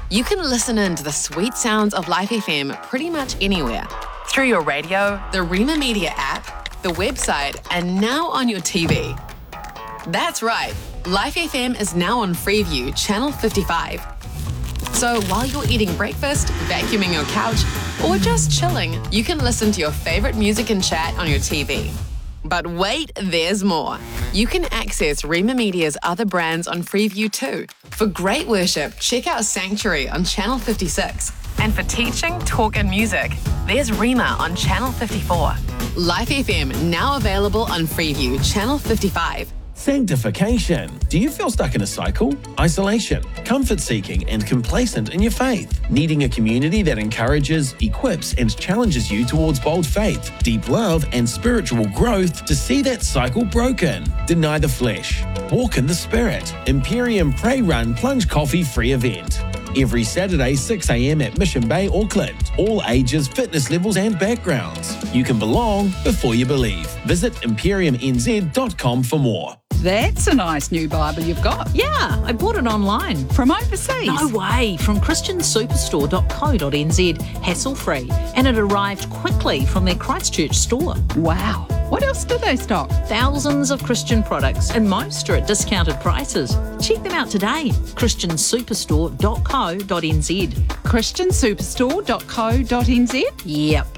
You can listen in to the sweet sounds of Life FM pretty much anywhere. Through your radio, the Rima Media app, the website, and now on your TV. That's right, Life FM is now on Freeview, Channel 55. So while you're eating breakfast, vacuuming your couch, or just chilling, you can listen to your favourite music and chat on your TV. But wait, there's more. You can access Rima Media's other brands on Freeview too. For great worship, check out Sanctuary on Channel 56. And for teaching, talk and music, there's Rima on Channel 54. Life FM now available on Freeview, Channel 55. Sanctification. Do you feel stuck in a cycle? Isolation, comfort-seeking, and complacent in your faith? Needing a community that encourages, equips, and challenges you towards bold faith, deep love, and spiritual growth to see that cycle broken? Deny the flesh. Walk in the Spirit. Imperium Pray Run Plunge Coffee free event. Every Saturday, 6 a.m. at Mission Bay, Auckland. All ages, fitness levels and backgrounds. You can belong before you believe. Visit imperiumnz.com for more. That's a nice new Bible you've got. Yeah, I bought it online. From overseas? No way, from christiansuperstore.co.nz, hassle-free. And it arrived quickly from their Christchurch store. Wow. What else do they stock? Thousands of Christian products, and most are at discounted prices. Check them out today. christiansuperstore.co.nz. christiansuperstore.co.nz? Yep,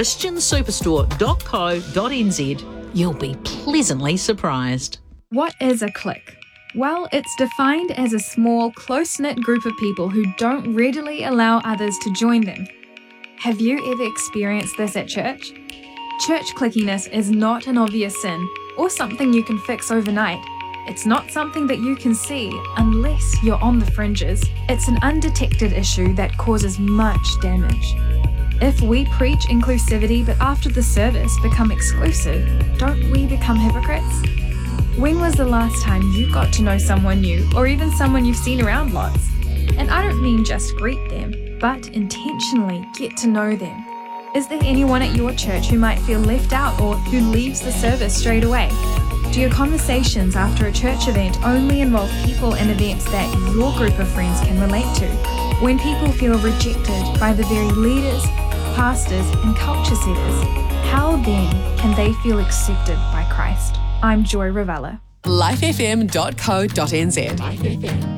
christiansuperstore.co.nz. You'll be pleasantly surprised. What is a clique? Well, it's defined as a small, close-knit group of people who don't readily allow others to join them. Have you ever experienced this at church? Church cliquiness is not an obvious sin or something you can fix overnight. It's not something that you can see unless you're on the fringes. It's an undetected issue that causes much damage. If we preach inclusivity but after the service become exclusive, don't we become hypocrites? When was the last time you got to know someone new or even someone you've seen around lots? And I don't mean just greet them, but intentionally get to know them. Is there anyone at your church who might feel left out or who leaves the service straight away? Do your conversations after a church event only involve people and events that your group of friends can relate to? When people feel rejected by the very leaders, pastors and culture setters, how then can they feel accepted by Christ? I'm Joy Ravella. lifefm.co.nz.